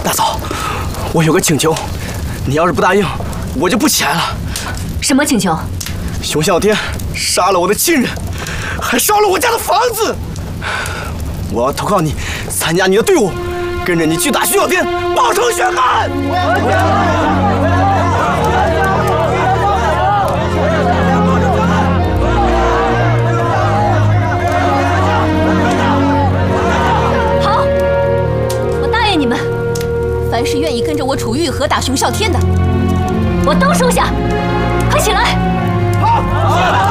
大嫂，我有个请求，你要是不答应，我就不起来了。 什么请求？ 熊啸天杀了我的亲人，还烧了我家的房子。我要投靠你，参加你的队伍，跟着你去打徐啸天，报仇雪恨。 好，我答应你们，凡是愿意跟着我楚玉和打熊啸天的，我都收下。快起来！好。